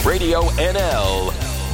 Radio NL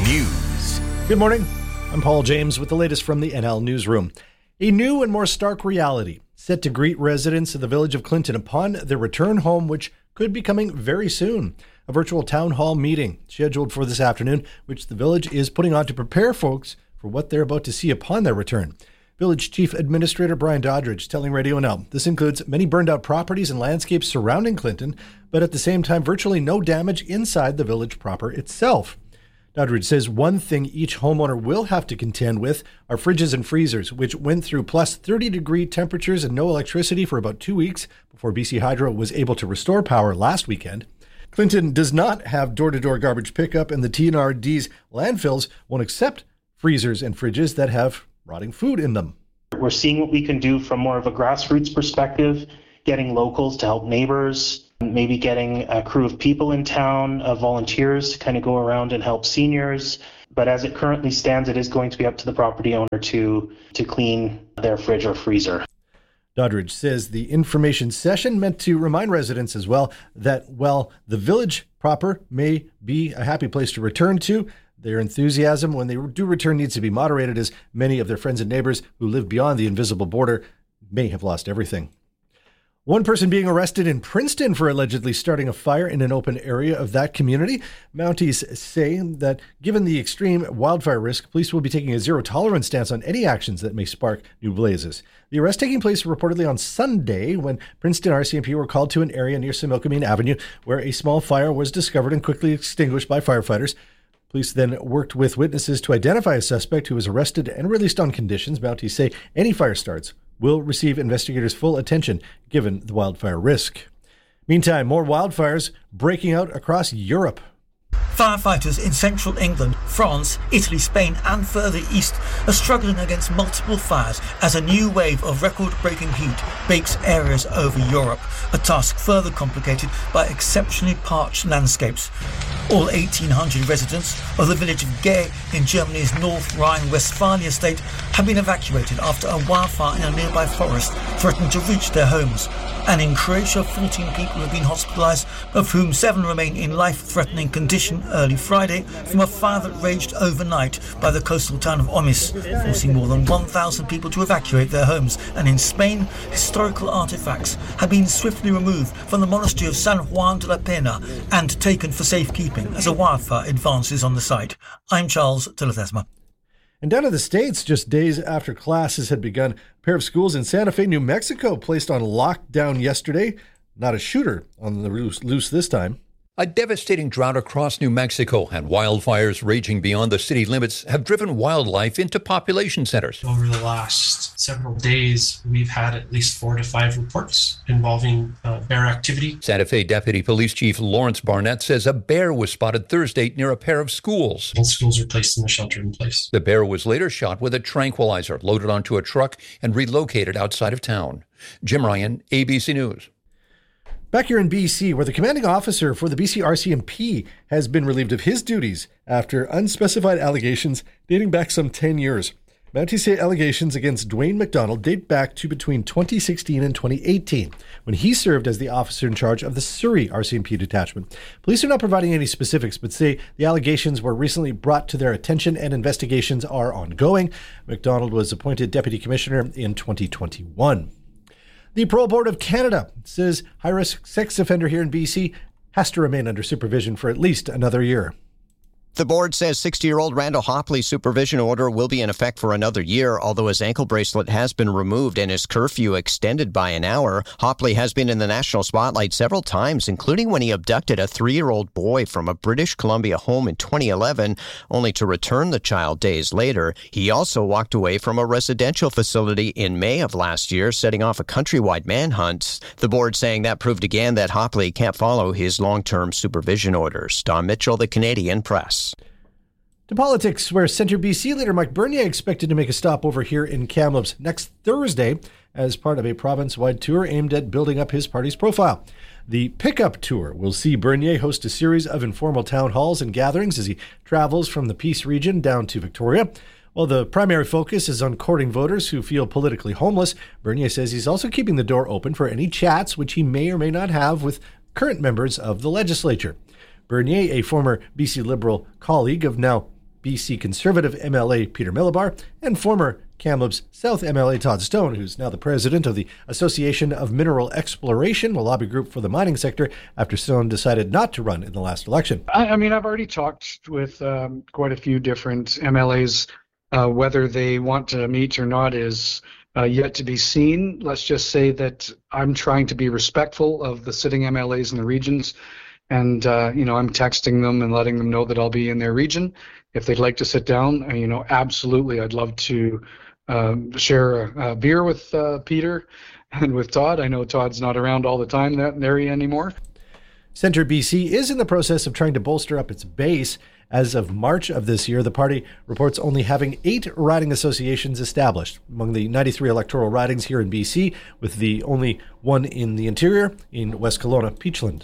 News. Good morning. I'm Paul James with the latest from the NL Newsroom. A new and more stark reality set to greet residents of the village of Clinton upon their return home, which could be coming very soon. A virtual town hall meeting scheduled for this afternoon, which the village is putting on to prepare folks for what they're about to see upon their return. Village Chief Administrator Brian Doddridge telling Radio NL this includes many burned out properties and landscapes surrounding Clinton, but at the same time, virtually no damage inside the village proper itself. Doddridge says one thing each homeowner will have to contend with are fridges and freezers, which went through plus 30-degree temperatures and no electricity for about 2 weeks before BC Hydro was able to restore power last weekend. Clinton does not have door-to-door garbage pickup, and the TNRD's landfills won't accept freezers and fridges that have rotting food in them. We're seeing what we can do from more of a grassroots perspective, getting locals to help neighbors, maybe getting a crew of people in town, volunteers to kind of go around and help seniors. But as it currently stands, it is going to be up to the property owner to clean their fridge or freezer. Doddridge says the information session meant to remind residents as well that while the village proper may be a happy place to return to, their enthusiasm when they do return needs to be moderated, as many of their friends and neighbors who live beyond the invisible border may have lost everything. One person being arrested in Princeton for allegedly starting a fire in an open area of that community. Mounties say that given the extreme wildfire risk, police will be taking a zero-tolerance stance on any actions that may spark new blazes. The arrest taking place reportedly on Sunday when Princeton RCMP were called to an area near Similkameen Avenue where a small fire was discovered and quickly extinguished by firefighters. Police then worked with witnesses to identify a suspect who was arrested and released on conditions. Mounties say any fire starts will receive investigators' full attention given the wildfire risk. Meantime, more wildfires breaking out across Europe. Firefighters in central England, France, Italy, Spain and further east are struggling against multiple fires as a new wave of record-breaking heat bakes areas over Europe, a task further complicated by exceptionally parched landscapes. All 1,800 residents of the village of Gay in Germany's North Rhine-Westphalia state have been evacuated after a wildfire in a nearby forest threatened to reach their homes. And in Croatia, 14 people have been hospitalised, of whom 7 remain in life-threatening condition early Friday from a fire that raged overnight by the coastal town of Omis, forcing more than 1,000 people to evacuate their homes. And in Spain, historical artefacts have been swiftly removed from the monastery of San Juan de la Pena and taken for safekeeping as a wildfire advances on the site. I'm Charles de la Thesma. And down in the States, just days after classes had begun, a pair of schools in Santa Fe, New Mexico, placed on lockdown yesterday. Not a shooter on the loose this time. A devastating drought across New Mexico and wildfires raging beyond the city limits have driven wildlife into population centers. Over the last several days, we've had at least 4 to 5 reports involving bear activity. Santa Fe Deputy Police Chief Lawrence Barnett says a bear was spotted Thursday near a pair of schools. Both schools were placed in the shelter-in-place. The bear was later shot with a tranquilizer, loaded onto a truck, and relocated outside of town. Jim Ryan, ABC News. Back here in BC, where the commanding officer for the BC RCMP has been relieved of his duties after unspecified allegations dating back some 10 years. Mounties say allegations against Dwayne McDonald date back to between 2016 and 2018, when he served as the officer in charge of the Surrey RCMP detachment. Police are not providing any specifics, but say the allegations were recently brought to their attention and investigations are ongoing. McDonald was appointed Deputy Commissioner in 2021. The Parole Board of Canada says high-risk sex offender here in BC has to remain under supervision for at least another year. The board says 60-year-old Randall Hopley's supervision order will be in effect for another year, although his ankle bracelet has been removed and his curfew extended by an hour. Hopley has been in the national spotlight several times, including when he abducted a 3-year-old boy from a British Columbia home in 2011, only to return the child days later. He also walked away from a residential facility in May of last year, setting off a countrywide manhunt. The board saying that proved again that Hopley can't follow his long-term supervision orders. Don Mitchell, The Canadian Press. To politics, where Centre BC leader Mike Bernier expected to make a stop over here in Kamloops next Thursday as part of a province-wide tour aimed at building up his party's profile. The Pickup Tour will see Bernier host a series of informal town halls and gatherings as he travels from the Peace region down to Victoria. While the primary focus is on courting voters who feel politically homeless, Bernier says he's also keeping the door open for any chats which he may or may not have with current members of the legislature. Bernier, a former BC Liberal colleague of now BC Conservative MLA Peter Millibar, and former Kamloops South MLA Todd Stone, who's now the president of the Association of Mineral Exploration, a lobby group for the mining sector, after Stone decided not to run in the last election. I mean, I've already talked with quite a few different MLAs. Whether they want to meet or not is yet to be seen. Let's just say that I'm trying to be respectful of the sitting MLAs in the regions. And, I'm texting them and letting them know that I'll be in their region. If they'd like to sit down, absolutely, I'd love to share a beer with Peter and with Todd. I know Todd's not around all the time in that area anymore. Centre BC is in the process of trying to bolster up its base. As of March of this year, the party reports only having 8 riding associations established among the 93 electoral ridings here in BC, with the only one in the interior in West Kelowna, Peachland.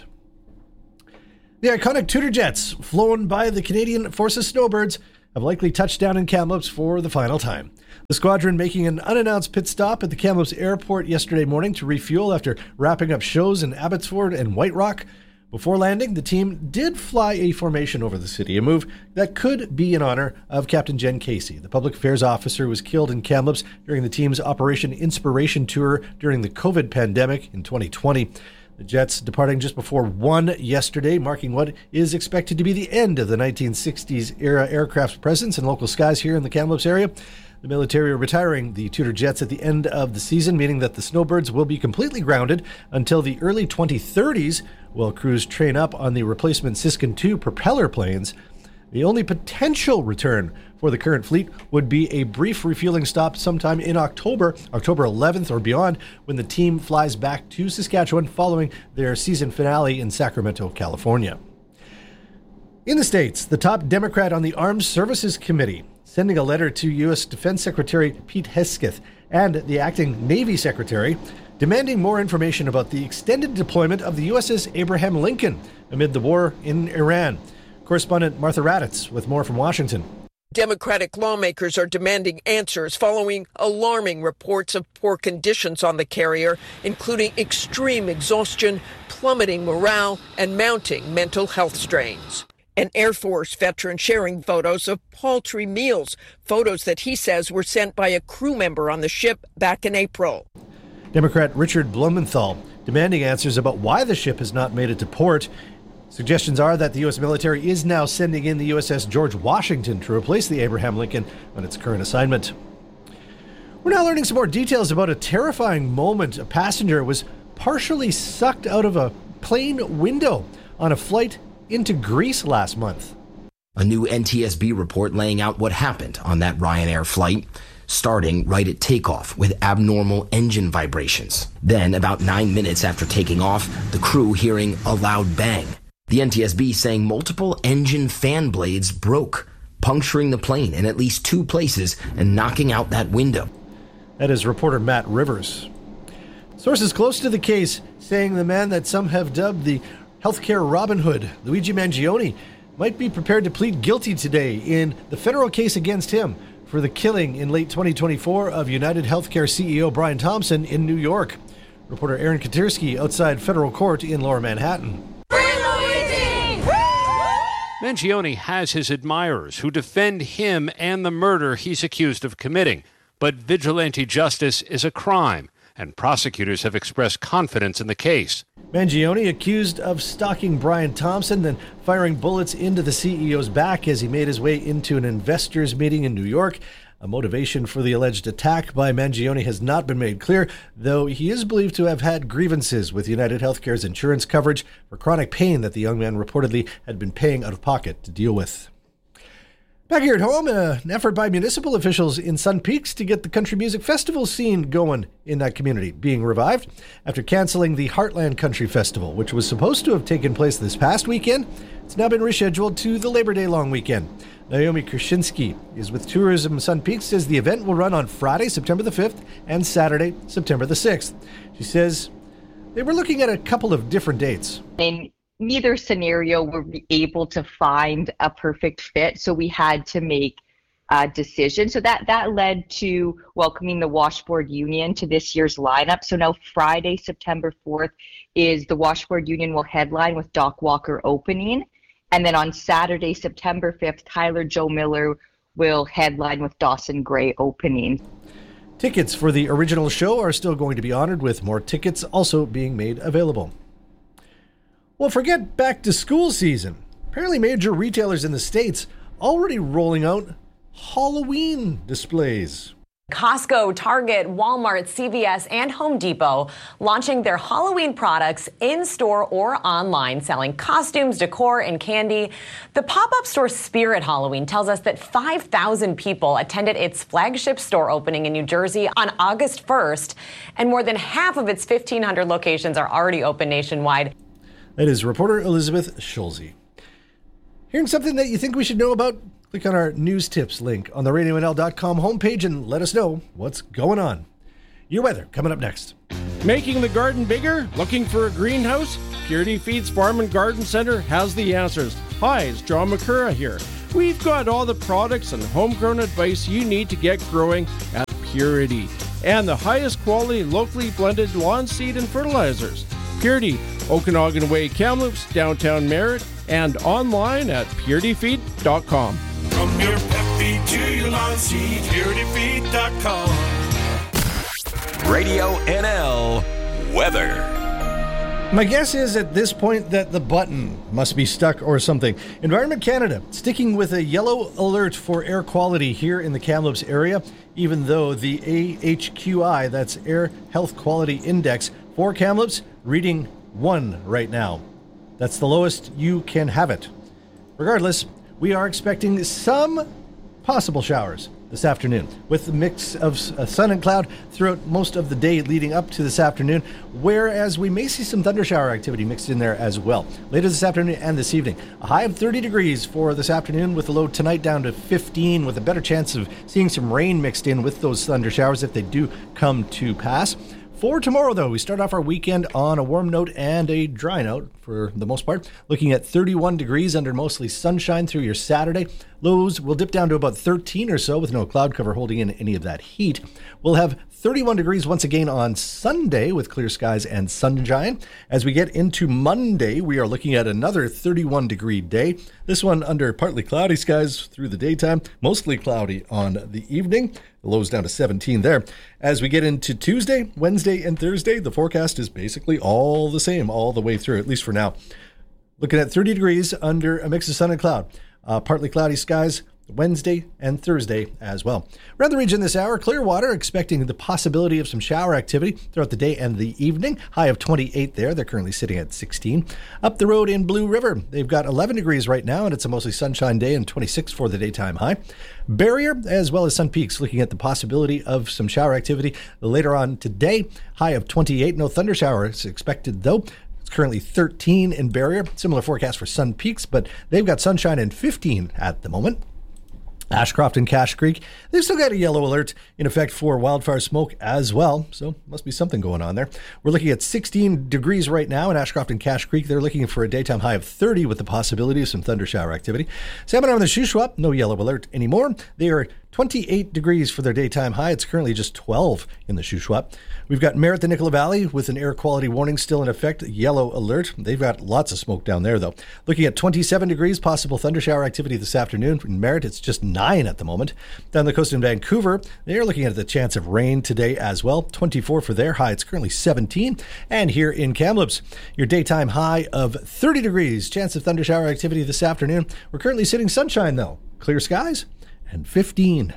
The iconic Tudor jets, flown by the Canadian Forces Snowbirds, have likely touched down in Kamloops for the final time. The squadron making an unannounced pit stop at the Kamloops airport yesterday morning to refuel after wrapping up shows in Abbotsford and White Rock. Before landing, the team did fly a formation over the city, a move that could be in honor of Captain Jen Casey, the public affairs officer who was killed in Kamloops during the team's Operation Inspiration tour during the COVID pandemic in 2020. The jets departing just before 1 yesterday, marking what is expected to be the end of the 1960s-era aircraft's presence in local skies here in the Kamloops area. The military are retiring the Tudor jets at the end of the season, meaning that the Snowbirds will be completely grounded until the early 2030s, while crews train up on the replacement Siskin II propeller planes. The only potential return for the current fleet would be a brief refueling stop sometime in October 11th or beyond, when the team flies back to Saskatchewan following their season finale in Sacramento, California. In the States, the top Democrat on the Armed Services Committee sending a letter to U.S. Defense Secretary Pete Hegseth and the acting Navy Secretary demanding more information about the extended deployment of the USS Abraham Lincoln amid the war in Iran. Correspondent Martha Raddatz with more from Washington. Democratic lawmakers are demanding answers following alarming reports of poor conditions on the carrier, including extreme exhaustion, plummeting morale, and mounting mental health strains. An Air Force veteran sharing photos of paltry meals, photos that he says were sent by a crew member on the ship back in April. Democrat Richard Blumenthal demanding answers about why the ship has not made it to port. Suggestions are that the U.S. military is now sending in the USS George Washington to replace the Abraham Lincoln on its current assignment. We're now learning some more details about a terrifying moment. A passenger was partially sucked out of a plane window on a flight into Greece last month. A new NTSB report laying out what happened on that Ryanair flight, starting right at takeoff with abnormal engine vibrations. Then, about 9 minutes after taking off, the crew hearing a loud bang. The NTSB saying multiple engine fan blades broke, puncturing the plane in at least 2 places and knocking out that window. That is reporter Matt Rivers. Sources close to the case saying the man that some have dubbed the healthcare Robin Hood, Luigi Mangione, might be prepared to plead guilty today in the federal case against him for the killing in late 2024 of United Healthcare CEO Brian Thompson in New York. Reporter Aaron Katersky outside federal court in Lower Manhattan. Mangione has his admirers who defend him and the murder he's accused of committing. But vigilante justice is a crime, and prosecutors have expressed confidence in the case. Mangione accused of stalking Brian Thompson, then firing bullets into the CEO's back as he made his way into an investors' meeting in New York. A motivation for the alleged attack by Mangione has not been made clear, though he is believed to have had grievances with United Healthcare's insurance coverage for chronic pain that the young man reportedly had been paying out of pocket to deal with. Back here at home, an effort by municipal officials in Sun Peaks to get the country music festival scene going in that community being revived after canceling the Heartland Country Festival, which was supposed to have taken place this past weekend. It's now been rescheduled to the Labor Day long weekend. Naomi Krasinski is with Tourism Sun Peaks, says the event will run on Friday, September the 5th, and Saturday, September the 6th. She says they were looking at a couple of different dates. In neither scenario were we able to find a perfect fit, so we had to make a decision. So that led to welcoming the Washboard Union to this year's lineup. So now Friday, September 4th, is the Washboard Union will headline with Doc Walker opening. And then on Saturday, September 5th, Tyler Joe Miller will headline with Dawson Gray opening. Tickets for the original show are still going to be honored, with more tickets also being made available. Well, forget back to school season. Apparently major retailers in the States already rolling out Halloween displays. Costco, Target, Walmart, CVS, and Home Depot launching their Halloween products in-store or online, selling costumes, decor, and candy. The pop-up store Spirit Halloween tells us that 5,000 people attended its flagship store opening in New Jersey on August 1st, and more than half of its 1,500 locations are already open nationwide. That is reporter Elizabeth Schulze. Hearing something that you think we should know about? Click on our news tips link on the RadioNL.com homepage and let us know what's going on. Your weather coming up next. Making the garden bigger? Looking for a greenhouse? Purity Feeds Farm and Garden Center has the answers. Hi, it's John McCurra here. We've got all the products and homegrown advice you need to get growing at Purity. And the highest quality locally blended lawn seed and fertilizers. Purity, Okanagan Way, Kamloops, downtown Merritt, and online at purityfeed.com. From your pet feed to your lawn seed, purityfeed.com. Radio NL weather. My guess is at this point that the button must be stuck or something. Environment Canada sticking with a yellow alert for air quality here in the Kamloops area, even though the AHQI, that's Air Health Quality Index, for Kamloops, reading 1 right now. That's the lowest you can have it. Regardless, we are expecting some possible showers this afternoon, with a mix of sun and cloud throughout most of the day leading up to this afternoon, whereas we may see some thundershower activity mixed in there as well later this afternoon and this evening. A high of 30 degrees for this afternoon, with a low tonight down to 15, with a better chance of seeing some rain mixed in with those thundershowers if they do come to pass. For tomorrow, though, we start off our weekend on a warm note and a dry note for the most part, looking at 31 degrees under mostly sunshine through your Saturday. Lows will dip down to about 13 or so with no cloud cover holding in any of that heat. We'll have 31 degrees once again on Sunday with clear skies and sunshine. As we get into Monday, we are looking at another 31-degree day. This one under partly cloudy skies through the daytime, mostly cloudy on the evening. The lows down to 17 there. As we get into Tuesday, Wednesday, and Thursday, the forecast is basically all the same all the way through, at least for now. Looking at 30 degrees under a mix of sun and cloud. Partly cloudy skies Wednesday and Thursday as well. Around the region this hour, Clearwater expecting the possibility of some shower activity throughout the day and the evening. High of 28 there. They're currently sitting at 16. Up the road in Blue River, they've got 11 degrees right now, and it's a mostly sunshine day and 26 for the daytime high. Barrier, as well as Sun Peaks, looking at the possibility of some shower activity later on today. High of 28. No thunder showers expected, though. It's currently 13 in Barrier. Similar forecast for Sun Peaks, but they've got sunshine and 15 at the moment. Ashcroft and Cache Creek, they've still got a yellow alert in effect for wildfire smoke as well, so must be something going on there. We're looking at 16 degrees right now in Ashcroft and Cache Creek. They're looking for a daytime high of 30 with the possibility of some thunder shower activity. Salmon on the Shuswap, no yellow alert anymore. They are 28 degrees for their daytime high. It's currently just 12 in the Shuswap. We've got Merritt, the Nicola Valley, with an air quality warning still in effect, yellow alert. They've got lots of smoke down there, though. Looking at 27 degrees, possible thunder shower activity this afternoon. In Merritt, it's just 9 at the moment. Down the coast in Vancouver, they are looking at the chance of rain today as well. 24 for their high. It's currently 17. And here in Kamloops, your daytime high of 30 degrees. Chance of thunder shower activity this afternoon. We're currently sitting sunshine, though. Clear skies and 15.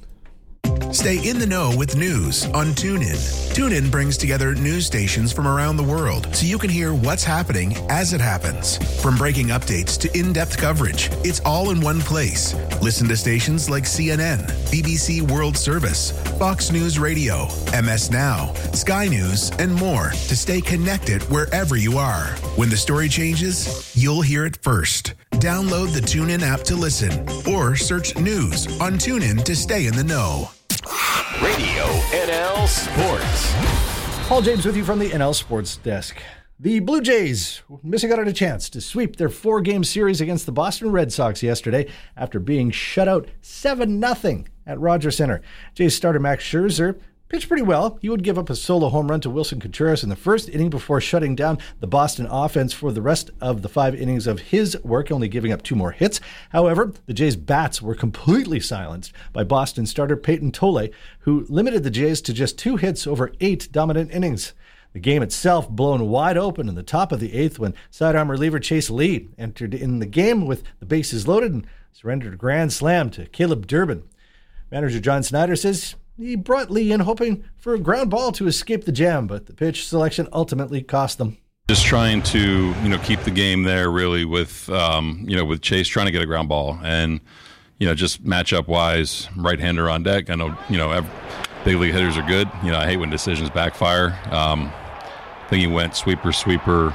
Stay in the know with news on TuneIn. TuneIn brings together news stations from around the world so you can hear what's happening as it happens. From breaking updates to in-depth coverage, it's all in one place. Listen to stations like CNN, BBC World Service, Fox News Radio, MS Now, Sky News, and more to stay connected wherever you are. When the story changes, you'll hear it first. Download the TuneIn app to listen or search news on TuneIn to stay in the know. Radio NL Sports. Paul James with you from the NL Sports Desk. The Blue Jays missing out on a chance to sweep their 4-game series against the Boston Red Sox yesterday after being shut out 7-0 at Rogers Center. Jays starter Max Scherzer pitched pretty well. He would give up a solo home run to Wilson Contreras in the first inning before shutting down the Boston offense for the rest of the 5 innings of his work, only giving up 2 more hits. However, the Jays' bats were completely silenced by Boston starter Peyton Tolle, who limited the Jays to just 2 hits over 8 dominant innings. The game itself blown wide open in the top of the 8th when sidearm reliever Chase Lee entered in the game with the bases loaded and surrendered a grand slam to Caleb Durbin. Manager John Snyder says he brought Lee in hoping for a ground ball to escape the jam, but the pitch selection ultimately cost them. Just trying to, keep the game there really with, with Chase trying to get a ground ball and, just matchup wise, right-hander on deck. I know, big league hitters are good. I hate when decisions backfire. I think he went sweeper for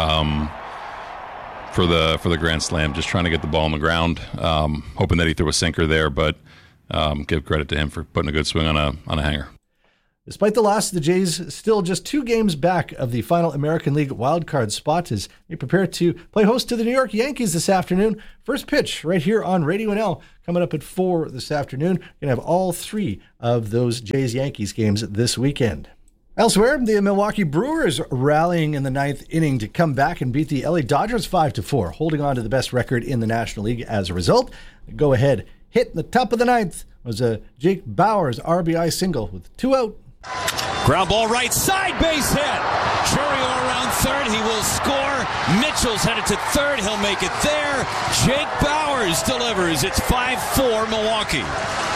the grand slam, just trying to get the ball on the ground, hoping that he threw a sinker there, but give credit to him for putting a good swing on a hanger. Despite the loss, the Jays still just 2 games back of the final American League wildcard spot as they prepare to play host to the New York Yankees this afternoon. First pitch right here on Radio NL coming up at 4 this afternoon. We're going to have all 3 of those Jays-Yankees games this weekend. Elsewhere, the Milwaukee Brewers rallying in the 9th inning to come back and beat the LA Dodgers 5-4, holding on to the best record in the National League as a result. The go-ahead hit in the top of the 9th was a Jake Bauers RBI single with 2 out. Ground ball right side, base hit. Chourio around third, he will score. Mitchell's headed to third, he'll make it there. Jake Bauers delivers. It's 5-4 Milwaukee.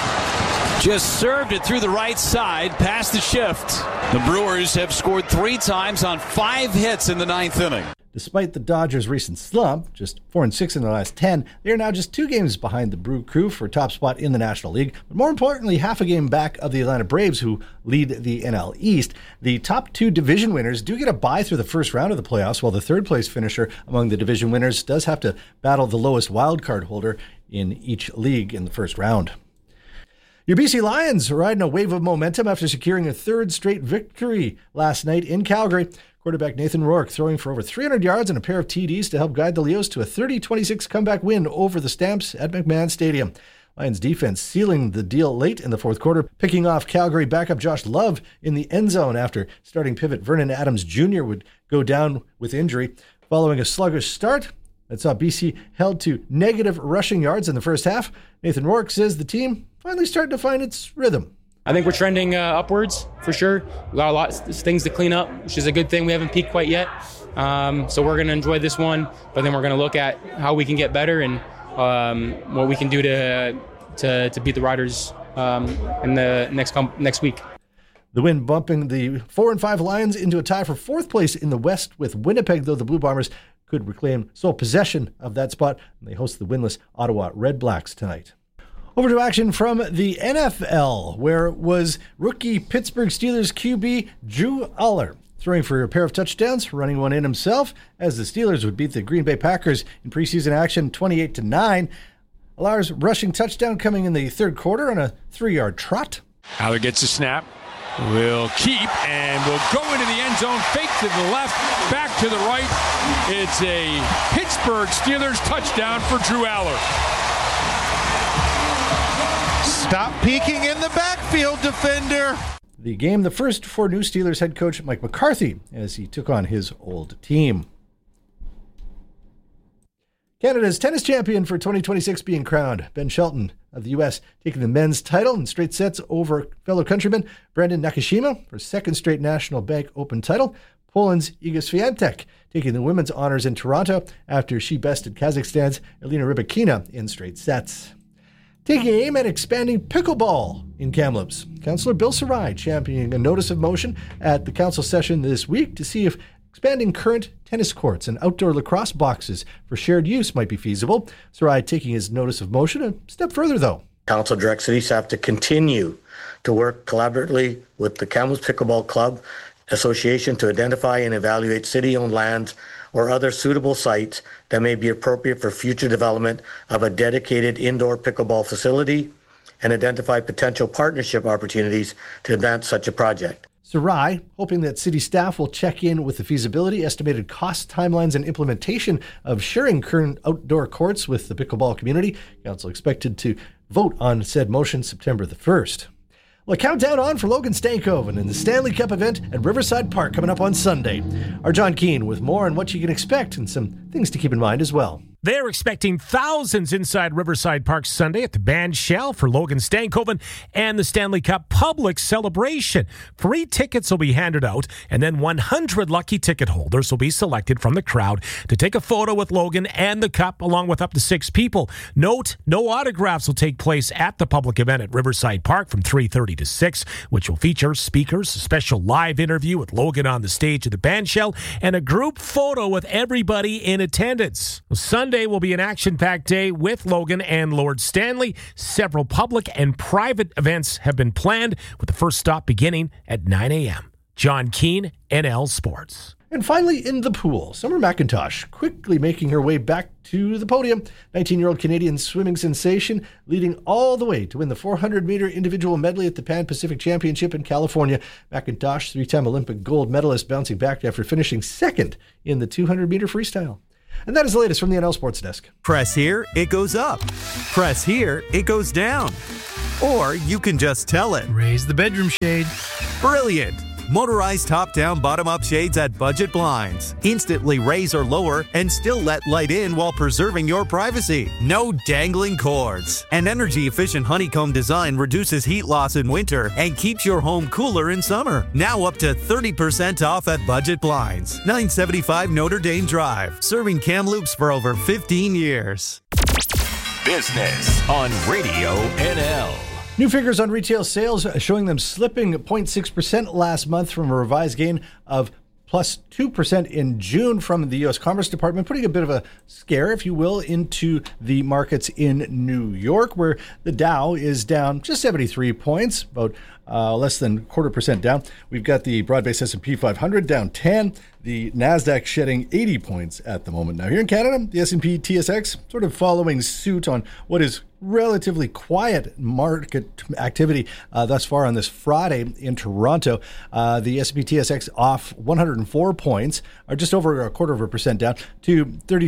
Just served it through the right side, past the shift. The Brewers have scored 3 times on 5 hits in the 9th inning. Despite the Dodgers' recent slump, just 4-6 in the last 10, they are now just 2 games behind the Brew Crew for top spot in the National League. But more importantly, half a game back of the Atlanta Braves, who lead the NL East. The top 2 division winners do get a bye through the first round of the playoffs, while the third-place finisher among the division winners does have to battle the lowest wild card holder in each league in the first round. Your BC Lions are riding a wave of momentum after securing a 3rd straight victory last night in Calgary. Quarterback Nathan Rourke throwing for over 300 yards and a pair of TDs to help guide the Leos to a 30-26 comeback win over the Stamps at McMahon Stadium. Lions defense sealing the deal late in the 4th quarter, picking off Calgary backup Josh Love in the end zone after starting pivot Vernon Adams Jr. would go down with injury. Following a sluggish start that saw BC held to negative rushing yards in the first half, Nathan Rourke says the team finally starting to find its rhythm. I think we're trending upwards for sure. We got a lot of things to clean up, which is a good thing. We haven't peaked quite yet. So we're going to enjoy this one, but then we're going to look at how we can get better and what we can do to beat the Riders in the next week. The win bumping the 4-5 Lions into a tie for 4th place in the West with Winnipeg, though the Blue Bombers could reclaim sole possession of that spot. They host the winless Ottawa Red Blacks tonight. Over to action from the NFL, where it was rookie Pittsburgh Steelers QB Drew Aller throwing for a pair of touchdowns, running one in himself, as the Steelers would beat the Green Bay Packers in preseason action 28-9. Aller's rushing touchdown coming in the 3rd quarter on a 3-yard trot. Aller gets a snap, will keep, and will go into the end zone, fake to the left, back to the right. It's a Pittsburgh Steelers touchdown for Drew Aller. Stop peeking in the backfield, defender. The game, the first for new Steelers head coach Mike McCarthy as he took on his old team. Canada's tennis champion for 2026 being crowned. Ben Shelton of the U.S. taking the men's title in straight sets over fellow countryman Brandon Nakashima for 2nd straight National Bank Open title. Poland's Iga Swiatek taking the women's honors in Toronto after she bested Kazakhstan's Elena Rybakina in straight sets. Taking aim at expanding pickleball in Kamloops, Councillor Bill Sarai championing a notice of motion at the council session this week to see if expanding current tennis courts and outdoor lacrosse boxes for shared use might be feasible. Sarai taking his notice of motion a step further, though. Council directs city staff to continue to work collaboratively with the Kamloops Pickleball Club Association to identify and evaluate city-owned lands or other suitable sites that may be appropriate for future development of a dedicated indoor pickleball facility and identify potential partnership opportunities to advance such a project. Sarai, hoping that city staff will check in with the feasibility, estimated cost, timelines, and implementation of sharing current outdoor courts with the pickleball community. Council expected to vote on said motion September the 1st. Well, a countdown on for Logan Stankoven in the Stanley Cup event at Riverside Park coming up on Sunday. Our John Keane with more on what you can expect and some things to keep in mind as well. They're expecting thousands inside Riverside Park Sunday at the band shell for Logan Stankoven and the Stanley Cup public celebration. Free tickets will be handed out, and then 100 lucky ticket holders will be selected from the crowd to take a photo with Logan and the cup, along with up to 6 people. Note, no autographs will take place at the public event at Riverside Park from 3:30 to 6, which will feature speakers, a special live interview with Logan on the stage of the band shell, and a group photo with everybody in attendance. Sunday will be an action-packed day with Logan and Lord Stanley. Several public and private events have been planned, with the first stop beginning at 9 a.m. John Keane, NL Sports. And finally, in the pool, Summer McIntosh quickly making her way back to the podium. 19-year-old Canadian swimming sensation leading all the way to win the 400-meter individual medley at the Pan Pacific Championship in California. McIntosh, 3-time Olympic gold medalist, bouncing back after finishing second in the 200-meter freestyle. And that is the latest from the NL Sports Desk. Press here, it goes up. Press here, it goes down. Or you can just tell it. Raise the bedroom shade. Brilliant. Motorized top-down, bottom-up shades at Budget Blinds. Instantly raise or lower and still let light in while preserving your privacy. No dangling cords. An energy-efficient honeycomb design reduces heat loss in winter and keeps your home cooler in summer. Now up to 30% off at Budget Blinds. 975 Notre Dame Drive. Serving Kamloops for over 15 years. Business on Radio NL. New figures on retail sales showing them slipping 0.6% last month from a revised gain of plus 2% in June from the U.S. Commerce Department, putting a bit of a scare, if you will, into the markets in New York, where the Dow is down just 73 points, about less than 0.25% down. We've got the broad-based S&P 500 down 10, the NASDAQ shedding 80 points at the moment. Now, here in Canada, the S&P TSX sort of following suit on what is relatively quiet market activity thus far on this Friday in Toronto. The S&P TSX off 104 points, or just over 0.25% down to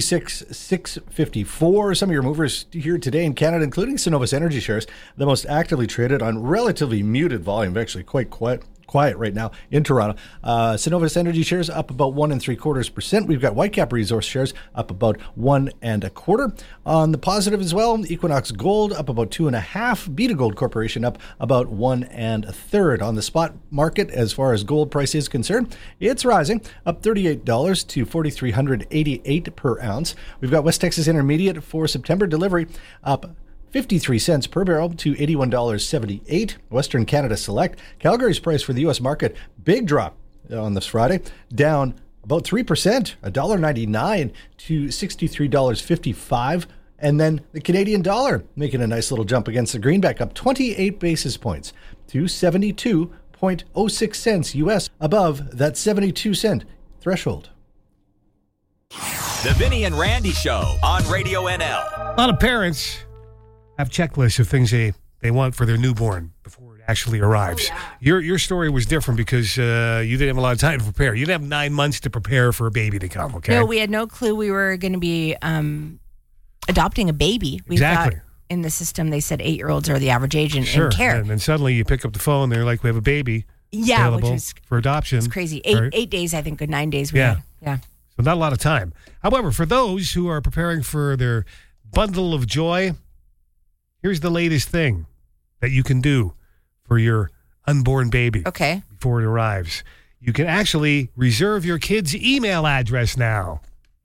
36,654. Some of your movers here today in Canada, including Cenovus Energy shares, the most actively traded on relatively muted volume, actually quite quiet right now in Toronto. Cenovus Energy shares up about 1 3/4%. We've got Whitecap Resource shares up about 1 1/4. On the positive as well, Equinox Gold up about 2.5%. Beta Gold Corporation up about 1 1/3. On the spot market, as far as gold price is concerned, it's rising up $38 to $4,388 per ounce. We've got West Texas Intermediate for September delivery up 53 cents per barrel to $81.78. Western Canada Select, Calgary's price for the U.S. market, big drop on this Friday, down about 3%, $1.99 to $63.55. And then the Canadian dollar making a nice little jump against the greenback, up 28 basis points to 72.06 cents U.S., above that 72-cent threshold. The Vinny and Randy Show on Radio NL. A lot of parents have checklists of things they want for their newborn before it actually arrives. Your story was different because you didn't have a lot of time to prepare. You didn't have 9 months to prepare for a baby to come, okay? No, we had no clue we were going to be adopting a baby. We Exactly. thought in the system they said 8-year-olds are the average age in care. And then suddenly you pick up the phone, they're like, we have a baby Yeah, which available was for adoption. It's crazy. Right? 8 days, I think, good 9 days. Yeah. Yeah. So not a lot of time. However, for those who are preparing for their bundle of joy, here's the latest thing that you can do for your unborn baby. Okay. Before it arrives. You can actually reserve your kid's email address now.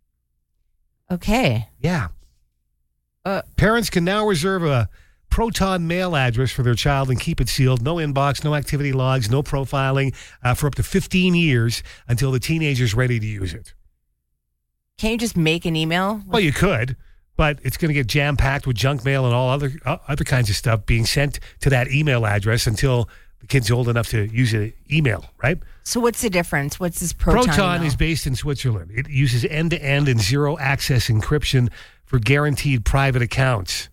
Okay. Yeah. Parents can now reserve a Proton mail address for their child and keep it sealed. No inbox, no activity logs, no profiling for up to 15 years until the teenager's ready to use it. Can't you just make an email? Well, you could, but it's going to get jam-packed with junk mail and all other kinds of stuff being sent to that email address until the kid's old enough to use an email, right? So what's the difference? What's this Proton email? Is based in Switzerland. It uses end-to-end and zero-access encryption for guaranteed private accounts.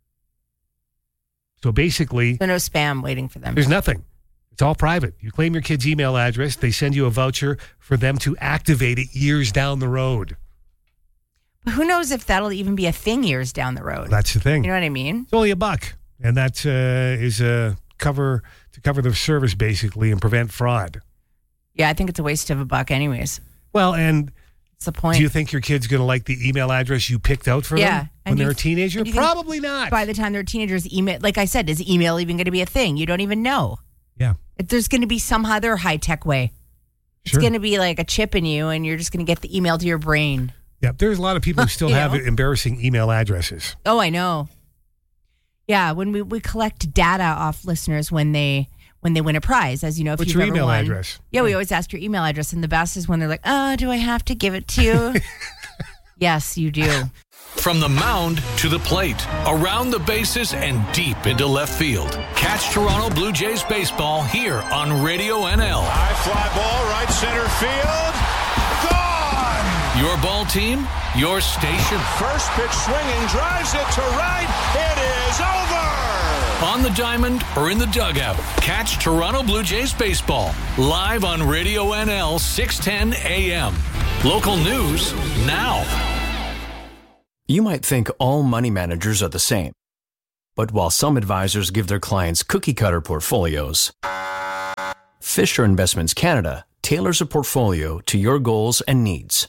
So basically... So no spam waiting for them. There's nothing. It's all private. You claim your kid's email address. They send you a voucher for them to activate it years down the road. But who knows if that'll even be a thing years down the road? That's the thing. You know what I mean? It's only $1. And that is cover the service basically and prevent fraud. Yeah, I think it's a waste of $1 anyways. Well, and what's the point? Do you think your kid's going to like the email address you picked out for them when they're a teenager? Probably not. By the time they're teenagers, email, like I said, is email even going to be a thing? You don't even know. Yeah. There's going to be some other high-tech way. It's going to be like a chip in you, and you're just going to get the email to your brain. Yeah, there's a lot of people who still have embarrassing email addresses. Oh, I know. Yeah, when we collect data off listeners when they win a prize, as you know, if What's you've your ever email won. address? Yeah, we always ask your email address, and the best is when they're like, "Oh, do I have to give it to you?" Yes, you do. From the mound to the plate, around the bases and deep into left field. Catch Toronto Blue Jays baseball here on Radio NL. High fly ball, right center field. Gone! Your ball team, your station. First pitch swinging, drives it to right. It is over! On the diamond or in the dugout, catch Toronto Blue Jays baseball live on Radio NL 610 AM. Local news now. You might think all money managers are the same. But while some advisors give their clients cookie-cutter portfolios, Fisher Investments Canada tailors a portfolio to your goals and needs.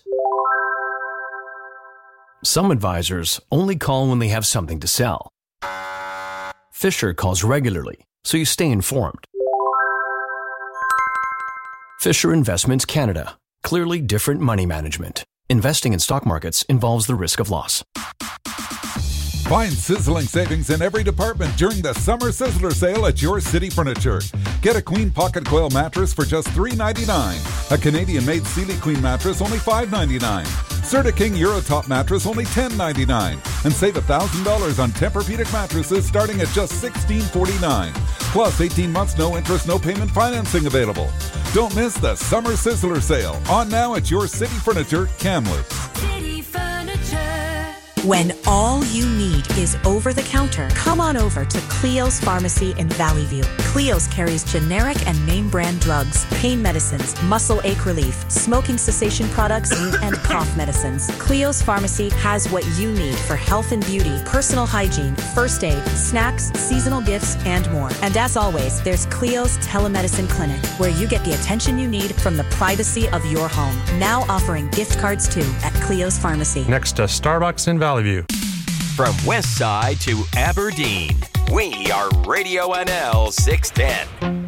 Some advisors only call when they have something to sell. Fisher calls regularly, so you stay informed. Fisher Investments Canada. Clearly different money management. Investing in stock markets involves the risk of loss. Find sizzling savings in every department during the Summer Sizzler Sale at Your City Furniture. Get a Queen Pocket Coil mattress for just $3.99. A Canadian-made Sealy Queen mattress only $5.99. Serta King Eurotop mattress only $10.99. And save $1,000 on Tempur-Pedic mattresses starting at just $16.49. Plus 18 months no interest, no payment financing available. Don't miss the Summer Sizzler Sale. On now at Your City Furniture, Kamloops. City Furniture. When all you need is over-the-counter, come on over to Cleo's Pharmacy in Valley View. Cleo's carries generic and name brand drugs, pain medicines, muscle ache relief, smoking cessation products, and cough medicines. Cleo's Pharmacy has what you need for health and beauty, personal hygiene, first aid, snacks, seasonal gifts, and more. And as always, there's Cleo's Telemedicine Clinic, where you get the attention you need from the privacy of your home. Now offering gift cards too at Cleo's Pharmacy. Next to Starbucks in Valley View. From West Side to Aberdeen, we are Radio NL 610.